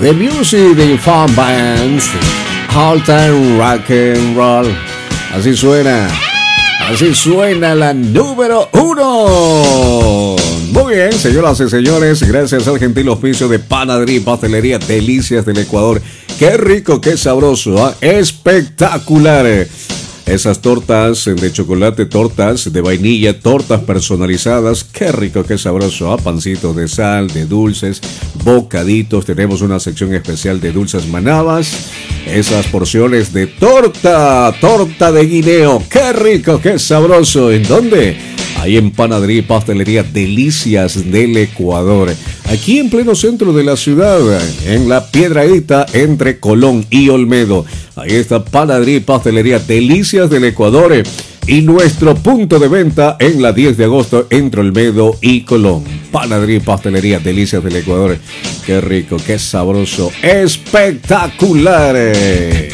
The music de Fun Bands, All Time Rock and Roll. Así suena la número 1. Muy bien, señoras y señores, gracias al gentil oficio de Panadería y Pastelería Delicias del Ecuador. Qué rico, qué sabroso, espectacular. Esas tortas de chocolate, tortas de vainilla, tortas personalizadas. Qué rico, qué sabroso. Pancitos de sal, de dulces, bocaditos. Tenemos una sección especial de dulces manabas. Esas porciones de torta de guineo. Qué rico, qué sabroso. ¿En dónde? Ahí en Panadería y Pastelería Delicias del Ecuador. Aquí en pleno centro de la ciudad, en la Piedradita entre Colón y Olmedo. Ahí está Panadería y Pastelería Delicias del Ecuador. Y nuestro punto de venta en la 10 de agosto entre Olmedo y Colón. Panadería y Pastelería Delicias del Ecuador. Qué rico, qué sabroso, espectacular.